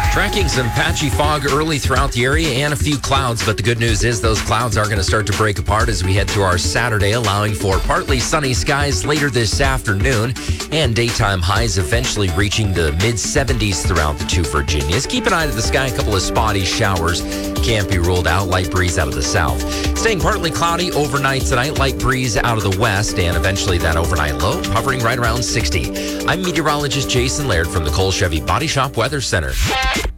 Tracking some patchy fog early throughout the area and a few clouds, but the good news is those clouds are going to start to break apart as we head through our Saturday, allowing for partly sunny skies later this afternoon and daytime highs eventually reaching the mid-70s throughout the two Virginias. Keep an eye to the sky. A couple of spotty showers can't be ruled out. Light breeze out of the south. Staying partly cloudy overnight tonight. Light breeze out of the west and eventually that overnight low hovering right around 60. I'm meteorologist Jason Laird from the Cole Chevy Body Shop Weather Center.